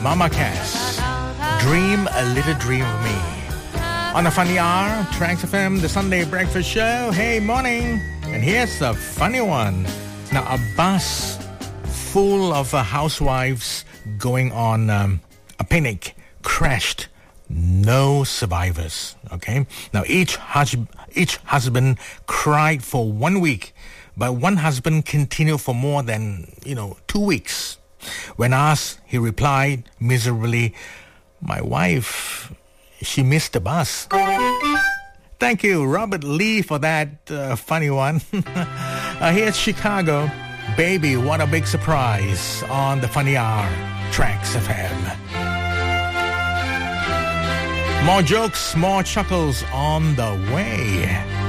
Mama Cass, Dream a Little Dream of Me. On the Funny Hour, Tracks FM, the Sunday Breakfast Show. Hey, morning. And here's a funny one. Now, a bus full of housewives going on a picnic crashed. No survivors, okay? Now, each husband cried for 1 week, but one husband continued for more than, 2 weeks. When asked, he replied miserably, "My wife, she missed the bus." Thank you, Robert Lee, for that funny one. Here's Chicago. Baby, what a big surprise on the Funny Hour, Tracks FM. More jokes, more chuckles on the way.